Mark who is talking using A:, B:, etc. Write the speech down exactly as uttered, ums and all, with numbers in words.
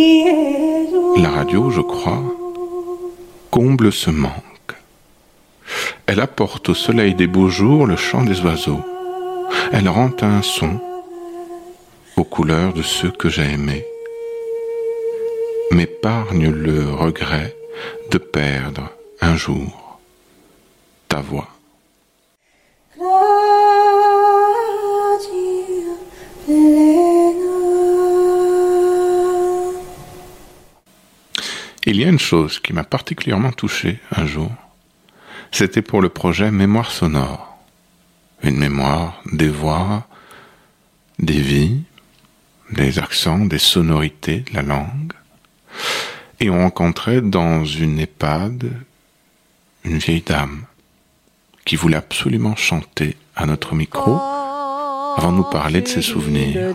A: La radio, je crois, comble ce manque. Elle apporte au soleil des beaux jours le chant des oiseaux. Elle rend un son aux couleurs de ceux que j'ai aimés, m'épargne le regret de perdre un jour ta voix. Il y a une chose qui m'a particulièrement touché un jour. C'était pour le projet Mémoire sonore. Une mémoire des voix, des vies, des accents, des sonorités de la langue. Et on rencontrait dans une EHPAD une vieille dame qui voulait absolument chanter à notre micro avant de nous parler de ses souvenirs.